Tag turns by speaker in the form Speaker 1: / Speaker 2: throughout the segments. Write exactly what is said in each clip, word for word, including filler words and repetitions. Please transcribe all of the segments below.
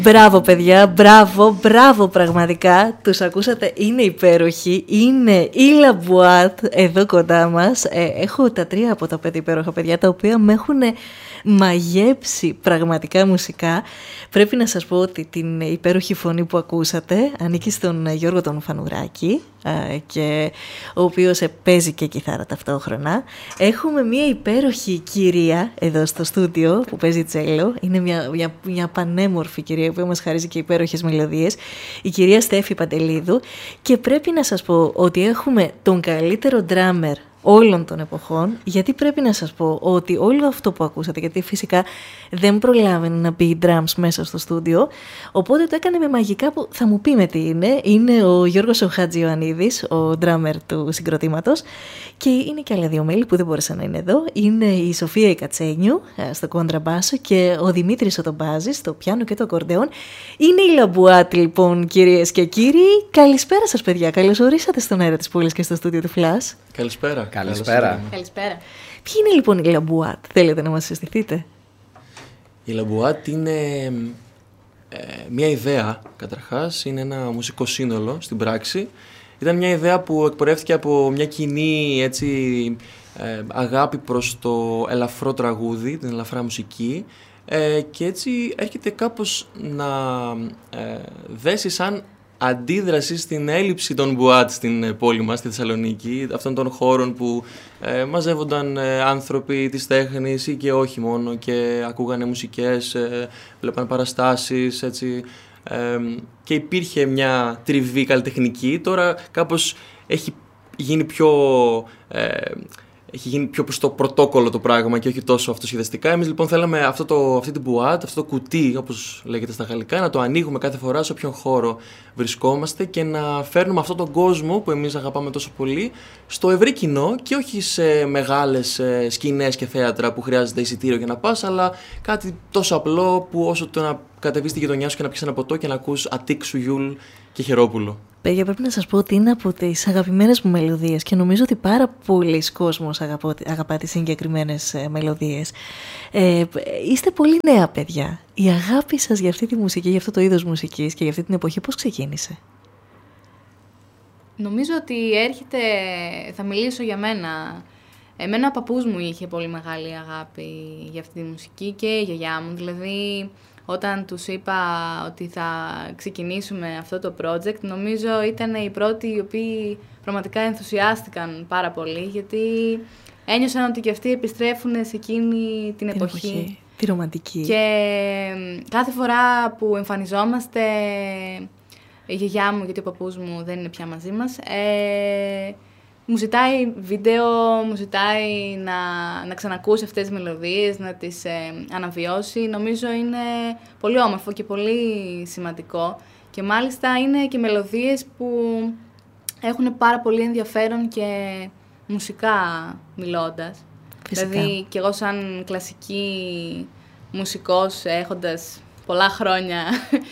Speaker 1: Μπράβο παιδιά, μπράβο, μπράβο πραγματικά. Τους ακούσατε, είναι υπέροχοι. Είναι η Λαμπουάτ εδώ κοντά μας. ε, Έχω τα τρία από τα πέντε υπέροχα παιδιά, τα οποία με έχουν μαγέψει πραγματικά μουσικά. Πρέπει να σας πω ότι την υπέροχη φωνή που ακούσατε ανήκει στον Γιώργο τον Φανουράκη, και ο οποίος παίζει και κιθάρα ταυτόχρονα. Έχουμε μια υπέροχη κυρία εδώ στο στούντιο που παίζει τσέλο. Είναι μια, μια, μια πανέμορφη κυρία που μας χαρίζει και υπέροχες μελωδίες, η κυρία Στέφη Παντελίδου. Και πρέπει να σας πω ότι έχουμε τον καλύτερο ντράμερ όλων των εποχών, γιατί πρέπει να σας πω ότι όλο αυτό που ακούσατε, γιατί φυσικά δεν προλάβαινε να μπει drums μέσα στο στούντιο, οπότε το έκανε με μαγικά που θα μου πει με τι είναι. Είναι ο Γιώργος ο Χατζιωαννίδης, ο drummer του συγκροτήματος, και είναι και άλλα δύο μέλη που δεν μπόρεσαν να είναι εδώ. Είναι η Σοφία η Κατσένιου στο κόντραμπάσο και ο Δημήτρης ο Τομπάζης στο πιάνο και το ακορντεόν. Είναι η Λαμπουάτ λοιπόν, κυρίες και κύριοι. Καλησπέρα σας παιδιά, καλώς ορίσατε στον αέρα της πόλης και στο στούντιο του Flash.
Speaker 2: Καλησπέρα.
Speaker 3: Καλησπέρα.
Speaker 4: Καλησπέρα.
Speaker 1: Ποιοι είναι λοιπόν η Λαμπουάτ, θέλετε να μας συστηθείτε?
Speaker 2: Η Λαμπουάτ είναι ε, μια ιδέα, καταρχάς, είναι ένα μουσικό σύνολο στην πράξη. Ήταν μια ιδέα που εκπορεύτηκε από μια κοινή έτσι, ε, αγάπη προς το ελαφρό τραγούδι, την ελαφρά μουσική, ε, και έτσι έρχεται κάπως να ε, δέσει σαν αντίδραση στην έλλειψη των μπουάτ στην πόλη μας, στη Θεσσαλονίκη, αυτών των χώρων που ε, μαζεύονταν ε, άνθρωποι της τέχνης ή και όχι μόνο, και ακούγανε μουσικές, ε, βλέπαν παραστάσεις, έτσι, ε, και υπήρχε μια τριβή καλλιτεχνική. Τώρα κάπως έχει γίνει πιο... Ε, Έχει γίνει πιο προς το πρωτόκολλο το πράγμα και όχι τόσο αυτοσχεδιαστικά. Εμείς λοιπόν θέλαμε αυτό το, αυτή την μπουάτ, αυτό το κουτί, όπως λέγεται στα γαλλικά, να το ανοίγουμε κάθε φορά σε όποιον χώρο βρισκόμαστε και να φέρνουμε αυτόν τον κόσμο που εμείς αγαπάμε τόσο πολύ στο ευρύ κοινό, και όχι σε μεγάλες σκηνές και θέατρα που χρειάζεται εισιτήριο για να πας, αλλά κάτι τόσο απλό που όσο το να κατεβείς στη γειτονιά σου και να πιεις ένα ποτό και να ακούς Αττικ, Σουγιούλ και Χερόπουλο.
Speaker 1: Παιδιά, πρέπει να σας πω ότι είναι από τις αγαπημένες μου μελωδίες και νομίζω ότι πάρα πολλοί κόσμος αγαπώ, αγαπά τις συγκεκριμένες ε, μελωδίες. Ε, είστε πολύ νέα παιδιά. Η αγάπη σας για αυτή τη μουσική, για αυτό το είδος μουσικής και για αυτή την εποχή πώς ξεκίνησε?
Speaker 4: Νομίζω ότι έρχεται, θα μιλήσω για μένα. Εμένα ο παππούς μου είχε πολύ μεγάλη αγάπη για αυτή τη μουσική και η γιαγιά μου. Δηλαδή, όταν τους είπα ότι θα ξεκινήσουμε αυτό το project, νομίζω ήταν οι πρώτοι οι οποίοι πραγματικά ενθουσιάστηκαν πάρα πολύ, γιατί ένιωσαν ότι και αυτοί επιστρέφουν σε εκείνη την εποχή.
Speaker 1: εποχή. Τη ρομαντική.
Speaker 4: Και κάθε φορά που εμφανιζόμαστε, η γιαγιά μου, γιατί ο παππούς μου δεν είναι πια μαζί μας, ε, μου ζητάει βίντεο, μου ζητάει να, να ξανακούσει αυτές τις μελωδίες, να τις ε, αναβιώσει. Νομίζω είναι πολύ όμορφο και πολύ σημαντικό. Και μάλιστα είναι και μελωδίες που έχουν πάρα πολύ ενδιαφέρον και μουσικά μιλώντας.
Speaker 1: Φυσικά. Δηλαδή
Speaker 4: και εγώ σαν κλασική μουσικός, έχοντας πολλά χρόνια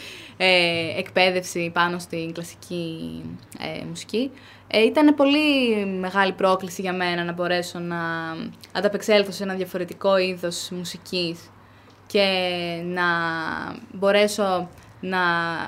Speaker 4: ε, εκπαίδευση πάνω στην κλασική ε, μουσική, Ε, ήταν πολύ μεγάλη πρόκληση για μένα να μπορέσω να ανταπεξέλθω σε ένα διαφορετικό είδος μουσικής και να μπορέσω να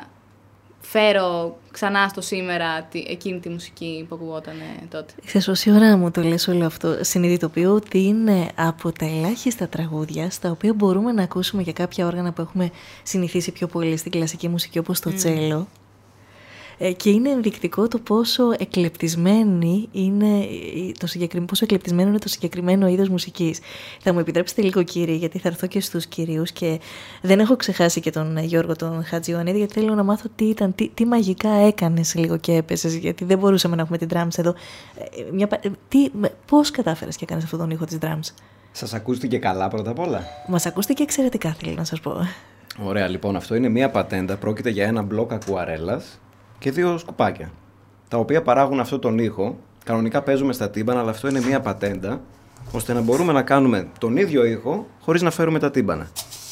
Speaker 4: φέρω ξανά στο σήμερα τη, εκείνη τη μουσική που ακουγόταν τότε.
Speaker 1: Ξέρεις, όση ώρα μου το λες όλο αυτό, συνειδητοποιώ ότι είναι από τα ελάχιστα τραγούδια στα οποία μπορούμε να ακούσουμε για κάποια όργανα που έχουμε συνηθίσει πιο πολύ στην κλασική μουσική, όπως το mm. τσέλο. Και είναι ενδεικτικό το πόσο εκλεπτισμένη είναι το συγκεκριμένο, πόσο εκλεπτισμένο είναι το συγκεκριμένο είδος μουσικής. Θα μου επιτρέψετε λίγο κύριοι, γιατί θα έρθω και στους κυρίους και δεν έχω ξεχάσει και τον Γιώργο τον Χατζιωαννίδη, γιατί θέλω να μάθω τι ήταν, τι, τι μαγικά έκανες λίγο και έπεσες, γιατί δεν μπορούσαμε να έχουμε την drums εδώ. Μια, τι, πώς κατάφερες και έκανες αυτόν τον ήχο της drums?
Speaker 3: Σας ακούστηκε καλά πρώτα απ' όλα?
Speaker 1: Μας ακούστηκε εξαιρετικά, θέλω να σας πω.
Speaker 3: Ωραία, λοιπόν, αυτό είναι μια πατέντα. Πρόκειται για ένα μπλοκ ακουαρέλας και δύο σκουπάκια, τα οποία παράγουν αυτόν τον ήχο. Κανονικά παίζουμε στα τύμπανα, αλλά αυτό είναι μια πατέντα, ώστε να μπορούμε να κάνουμε τον ίδιο ήχο χωρίς να φέρουμε τα τύμπανα.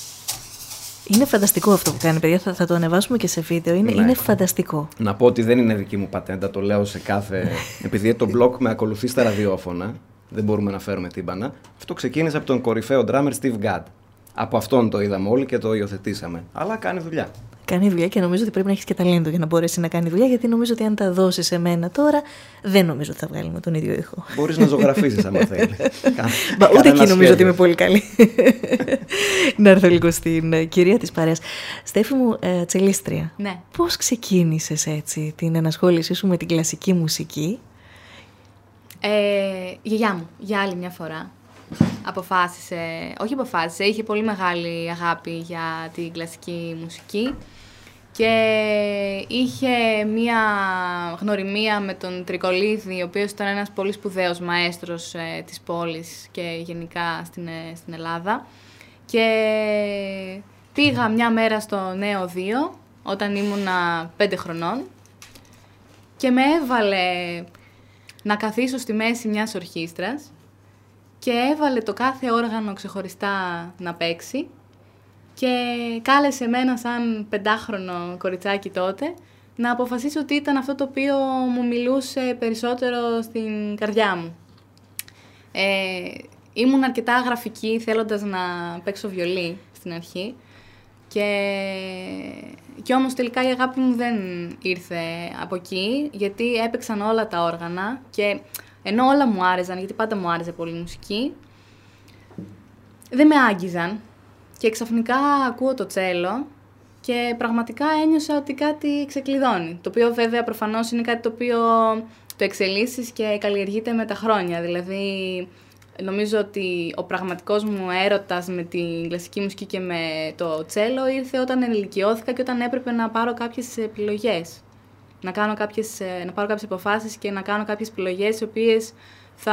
Speaker 1: Είναι φανταστικό αυτό που κάνει, παιδιά. Θα, θα το ανεβάσουμε και σε βίντεο. Είναι, ναι. είναι φανταστικό.
Speaker 3: Να πω ότι δεν είναι δική μου πατέντα, το λέω σε κάθε. Επειδή το blog με ακολουθεί στα ραδιόφωνα, δεν μπορούμε να φέρουμε τύμπανα. Αυτό ξεκίνησε από τον κορυφαίο drummer Steve Gadd. Από αυτόν το είδαμε όλοι και το υιοθετήσαμε. Αλλά κάνει δουλειά.
Speaker 1: Κάνει δουλειά και νομίζω ότι πρέπει να έχεις και ταλέντο για να μπορέσει να κάνει δουλειά, γιατί νομίζω ότι αν τα δώσεις σε μένα τώρα, δεν νομίζω ότι θα βγάλουμε τον ίδιο ήχο.
Speaker 3: Μπορείς να ζωγραφίσεις άμα θέλεις.
Speaker 1: Ούτε εκεί νομίζω ότι είμαι πολύ καλή. Να έρθω λίγο στην uh, κυρία της παρέας. Στέφη μου, uh, τσελίστρια,
Speaker 4: Ναι.
Speaker 1: πώς ξεκίνησες έτσι την ενασχόλησή σου με την κλασική μουσική?
Speaker 4: Ε, η γιαγιά μου, για άλλη μια φορά, αποφάσισε, όχι αποφάσισε, είχε πολύ μεγάλη αγάπη για την κλασική μουσική και είχε μία γνωριμία με τον Τρικολίδη, ο οποίος ήταν ένας πολύ σπουδαίος μαέστρος ε, της πόλης και γενικά στην, ε, στην Ελλάδα. Και πήγα μια μέρα στο Νέο δύο, όταν ήμουνα πέντε χρονών, και με έβαλε να καθίσω στη μέση μιας ορχήστρας και έβαλε το κάθε όργανο ξεχωριστά να παίξει και κάλεσε εμένα σαν πεντάχρονο κοριτσάκι τότε να αποφασίσω ότι ήταν αυτό το οποίο μου μιλούσε περισσότερο στην καρδιά μου. Ε, ήμουν αρκετά γραφική θέλοντας να παίξω βιολί στην αρχή και, και όμως τελικά η αγάπη μου δεν ήρθε από εκεί, γιατί έπαιξαν όλα τα όργανα και ενώ όλα μου άρεσαν, γιατί πάντα μου άρεσε πολύ η μουσική, δεν με άγγιζαν και ξαφνικά ακούω το τσέλο και πραγματικά ένιωσα ότι κάτι ξεκλειδώνει, το οποίο βέβαια προφανώς είναι κάτι το οποίο το εξελίσσεις και καλλιεργείται με τα χρόνια, δηλαδή νομίζω ότι ο πραγματικός μου έρωτας με την κλασική μουσική και με το τσέλο ήρθε όταν ενηλικιώθηκα και όταν έπρεπε να πάρω κάποιες επιλογές. Να, κάνω κάποιες, να πάρω κάποιες αποφάσεις και να κάνω κάποιες επιλογές οι οποίες θα,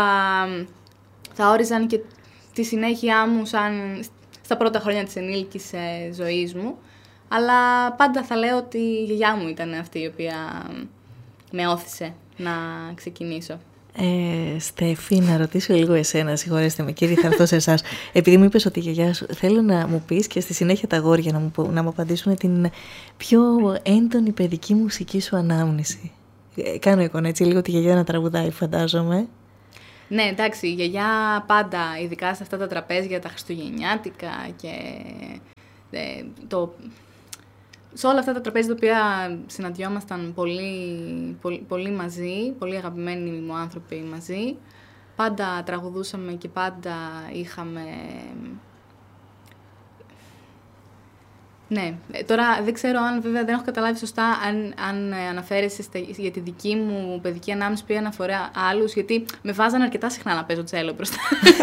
Speaker 4: θα όριζαν και τη συνέχεια μου σαν στα πρώτα χρόνια της ενήλικης ζωής μου. Αλλά πάντα θα λέω ότι η γιαγιά μου ήταν αυτή η οποία με όθησε να ξεκινήσω.
Speaker 1: Ε, Στέφη, να ρωτήσω λίγο εσένα, συγχωρέστε με κύριε, θα έρθω σε εσάς. Επειδή μου είπες ότι η γιαγιά σου, θέλω να μου πεις και στη συνέχεια τα αγόρια να μου, να μου απαντήσουν την πιο έντονη παιδική μουσική σου ανάμνηση. Ε, κάνω εικόνα έτσι λίγο τη γιαγιά να τραγουδάει, φαντάζομαι.
Speaker 4: Ναι, εντάξει, η γιαγιά πάντα, ειδικά σε αυτά τα τραπέζια, τα χριστουγεννιάτικα και ε, το... σε όλα αυτά τα τραπέζια τα οποία συναντιόμασταν πολύ, πολύ, πολύ μαζί, πολύ αγαπημένοι μου άνθρωποι μαζί, πάντα τραγουδούσαμε και πάντα είχαμε... Ναι, τώρα δεν ξέρω αν βέβαια δεν έχω καταλάβει σωστά αν, αν αναφέρεσαι στα, για τη δική μου παιδική ανάμνηση που αναφορά άλλους, γιατί με βάζανε αρκετά συχνά να παίζω τσέλο μπροστά,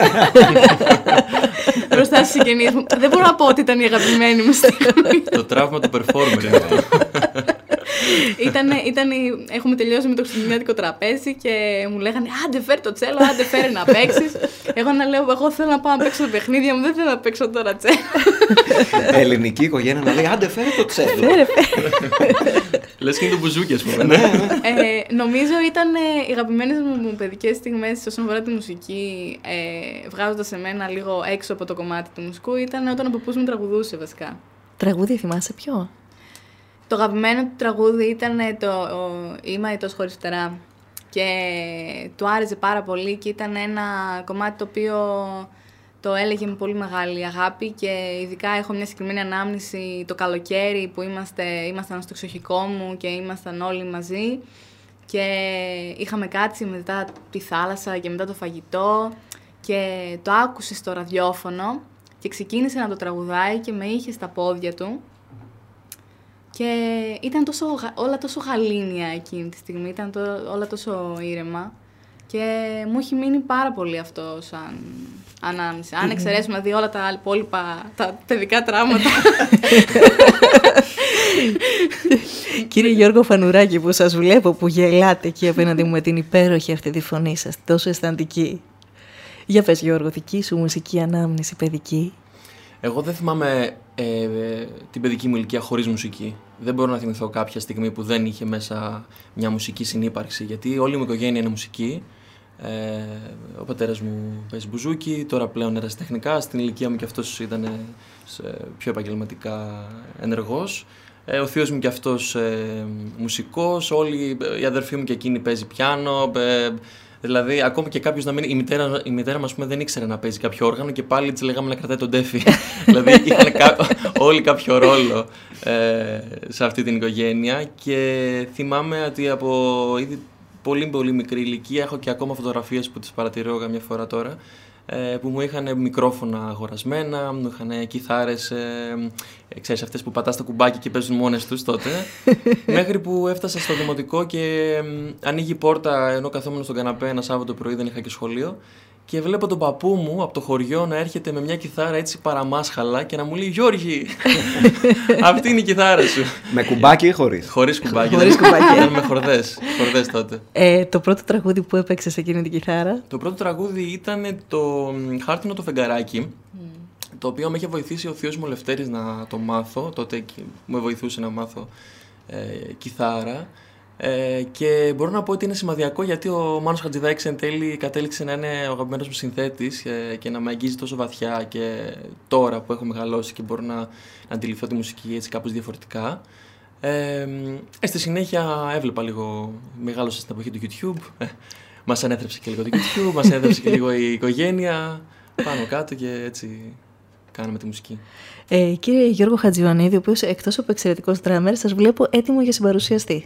Speaker 4: μπροστά στους συγγενείς μου. Δεν μπορώ να πω ότι ήταν η αγαπημένη μου στιγμή.
Speaker 2: Το τραύμα του performer είναι αυτό.
Speaker 4: Ήτανε, ήτανε, έχουμε τελειώσει με το χριστουγεννιάτικο τραπέζι και μου λέγανε άντε φέρε το τσέλο, άντε φέρε να παίξεις. Εγώ να λέω, εγώ θέλω να πάω να παίξω τα παιχνίδια μου, δεν θέλω να παίξω τώρα τσέλο.
Speaker 3: Ελληνική οικογένεια να λέει άντε φέρε το τσέλο.
Speaker 2: Λες και είναι το μπουζούκι, ας πούμε.
Speaker 4: ε, νομίζω ήταν οι αγαπημένες μου παιδικές στιγμές όσον αφορά τη μουσική, ε, βγάζοντας εμένα λίγο έξω από το κομμάτι του μουσικού, ήταν όταν ο παππούς μου τραγουδούσε βασικά.
Speaker 1: Τραγούδι θυμάσαι ποιο?
Speaker 4: Το αγαπημένο του τραγούδι ήταν το «Είμαι αητός χωρίς φτερά» και του άρεσε πάρα πολύ και ήταν ένα κομμάτι το οποίο το έλεγε με πολύ μεγάλη αγάπη και ειδικά έχω μια συγκεκριμένη ανάμνηση το καλοκαίρι που είμαστε, ήμασταν στο εξοχικό μου και ήμασταν όλοι μαζί και είχαμε κάτσει μετά τη θάλασσα και μετά το φαγητό και το άκουσε στο ραδιόφωνο και ξεκίνησε να το τραγουδάει και με είχε στα πόδια του. Και ήταν τόσο, όλα τόσο γαλήνια εκείνη τη στιγμή, ήταν το, όλα τόσο ήρεμα και μου έχει μείνει πάρα πολύ αυτό σαν ανάμνηση. Αν εξαιρέσουμε δηλαδή όλα τα υπόλοιπα, τα παιδικά τραύματα.
Speaker 1: Κύριε Γιώργο Φανουράκη, που σας βλέπω που γελάτε εκεί απέναντι μου με την υπέροχη αυτή τη φωνή σας, τόσο αισθαντική. Για πες Γιώργο, δική σου μουσική ανάμνηση παιδική?
Speaker 2: Εγώ δεν θυμάμαι ε, την παιδική μου ηλικία χωρίς μουσική. Δεν μπορώ να θυμηθώ κάποια στιγμή που δεν είχε μέσα μια μουσική συνύπαρξη, γιατί όλη μου η οικογένεια είναι μουσική. Ε, ο πατέρας μου παίζει μπουζούκι, τώρα πλέον ερασιτεχνικά. Στην ηλικία μου και αυτός ήταν πιο επαγγελματικά ενεργός. Ε, ο θείος μου και αυτός ε, μουσικός. Όλοι, η αδερφή μου και εκείνη παίζει πιάνο. Ε, Δηλαδή, ακόμη και κάποιο να μην. Η μητέρα, η μητέρα μας, πούμε, δεν ήξερε να παίζει κάποιο όργανο και πάλι τη λέγαμε να κρατάει τον τέφι. Δηλαδή, είχαν κα... όλοι κάποιο ρόλο ε, σε αυτή την οικογένεια. Και θυμάμαι ότι από ήδη πολύ πολύ μικρή ηλικία έχω και ακόμα φωτογραφίες που τις παρατηρώ καμιά φορά τώρα. Που μου είχαν μικρόφωνα αγορασμένα, μου είχαν κιθάρες, ε, ξέρεις, αυτές που πατάς το κουμπάκι και παίζουν μόνες τους τότε. Μέχρι που έφτασα στο δημοτικό και ε, ανοίγει η πόρτα ενώ καθόμουν στον καναπέ ένα Σάββατο πρωί, δεν είχα και σχολείο. Και βλέπω τον παππού μου από το χωριό να έρχεται με μια κιθάρα έτσι παραμάσχαλα και να μου λέει «Γιώργη, αυτή είναι η κιθάρα σου».
Speaker 3: Με κουμπάκι ή χωρίς?
Speaker 2: Χωρίς κουμπάκι.
Speaker 1: Χωρίς κουμπάκι.
Speaker 2: Ήταν με χορδές, χορδές τότε.
Speaker 1: Ε, το πρώτο τραγούδι που έπαιξε σε εκείνη την κιθάρα?
Speaker 2: Το πρώτο τραγούδι ήταν το «Χάρτινο το φεγγαράκι», mm. το οποίο με είχε βοηθήσει ο θείος μου ο Λευτέρης να το μάθω. Τότε με βοηθούσε να μάθω ε, κιθάρα. Ε, και μπορώ να πω ότι είναι σημαδιακό γιατί ο Μάνος Χατζηδάκης εν τέλει κατέληξε να είναι ο αγαπημένος μου συνθέτης ε, και να με αγγίζει τόσο βαθιά και τώρα που έχω μεγαλώσει και μπορώ να, να αντιληφθώ τη μουσική έτσι κάπως διαφορετικά. Ε, ε, στη συνέχεια έβλεπα λίγο, μεγάλωσα στην εποχή του YouTube, ε, μας ανέθρεψε και λίγο το YouTube, μας ανέθρεψε και λίγο η οικογένεια, πάνω κάτω και έτσι κάναμε τη μουσική.
Speaker 1: Ε, κύριε Γιώργο Χατζιωαννίδη, ο οποίος εκτός από εξαιρετικός ντράμερ, σας βλέπω έτοιμο για συμπαρουσιαστή.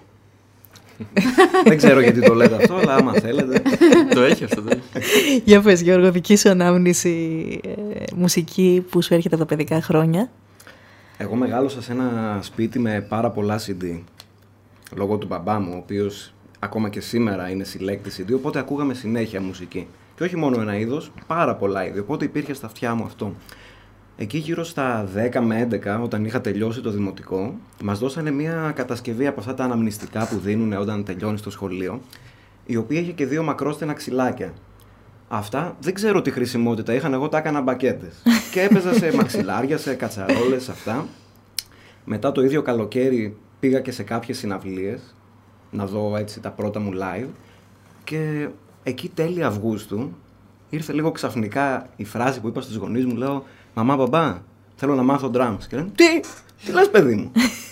Speaker 3: Δεν ξέρω γιατί το λέτε αυτό, αλλά άμα θέλετε.
Speaker 2: Το έχει αυτό, το έχει.
Speaker 1: Για πες, Γιώργο, δική σου ανάμνηση ε, μουσική που σου έρχεται από τα παιδικά χρόνια.
Speaker 3: Εγώ μεγάλωσα σε ένα σπίτι με πάρα πολλά σι ντι. Λόγω του μπαμπά μου, ο οποίος ακόμα και σήμερα είναι συλλέκτης σι ντι, οπότε ακούγαμε συνέχεια μουσική. Και όχι μόνο ένα είδος, πάρα πολλά είδη. Οπότε υπήρχε στα αυτιά μου αυτό. Εκεί γύρω στα δέκα με έντεκα, όταν είχα τελειώσει το δημοτικό, μας δώσανε μια κατασκευή από αυτά τα αναμνηστικά που δίνουν όταν τελειώνει το σχολείο, η οποία είχε και δύο μακρόστενα ξυλάκια. Αυτά δεν ξέρω τι χρησιμότητα είχαν, εγώ τα έκανα μπακέτες. Και έπαιζα σε μαξιλάρια, σε κατσαρόλες, σε αυτά. Μετά το ίδιο καλοκαίρι πήγα και σε κάποιες συναυλίες, να δω έτσι τα πρώτα μου live. Και εκεί τέλη Αυγούστου ήρθε λίγο ξαφνικά η φράση που είπα στους γονείς μου, λέω «Μαμά, μπαμπά, θέλω να μάθω drums». Και λένε «Τι, τι λες παιδί μου».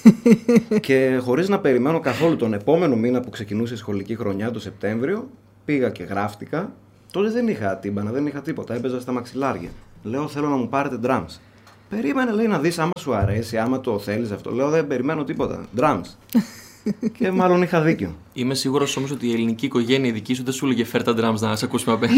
Speaker 3: Και χωρίς να περιμένω καθόλου τον επόμενο μήνα που ξεκινούσε η σχολική χρονιά, το Σεπτέμβριο, πήγα και γράφτηκα. Τότε δεν είχα τύμπανα, δεν είχα τίποτα, έπαιζα στα μαξιλάρια. Λέω «Θέλω να μου πάρετε drums». Περίμενε, λέει, να δεις άμα σου αρέσει, άμα το θέλεις αυτό. Λέω «Δεν περιμένω τίποτα, drums». Και μάλλον είχα δίκιο.
Speaker 2: Είμαι σίγουρος όμως ότι η ελληνική οικογένεια η δική σου δεν σου έλεγε «Φέρ τα drums να σε ακούσουμε απέναντι».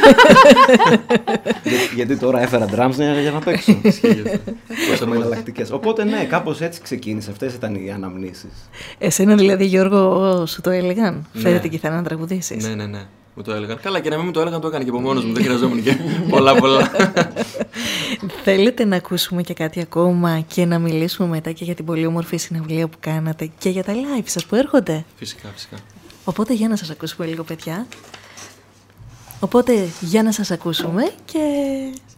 Speaker 3: Για, γιατί τώρα έφερα drums για να παίξω. Έχουμε εναλλακτικές. Οπότε ναι, κάπως έτσι ξεκίνησε. Αυτές ήταν οι αναμνήσεις.
Speaker 1: Εσένα δηλαδή, Γιώργο, σου το έλεγαν?
Speaker 2: Ναι.
Speaker 1: Φέρε την κιθάρα να τραγουδήσεις.
Speaker 2: Ναι, ναι, ναι. Μου το έλεγαν. Καλά, και να μην μου το έλεγαν, το έκανε και από μόνος μου. Δεν χρειαζόμουν και πολλά, πολλά.
Speaker 1: Θέλετε να ακούσουμε και κάτι ακόμα και να μιλήσουμε μετά και για την πολύ όμορφη συναυλία που κάνατε και για τα live σας που έρχονται?
Speaker 2: Φυσικά, φυσικά.
Speaker 1: Οπότε για να σας ακούσουμε λίγο, παιδιά. Οπότε για να σας ακούσουμε και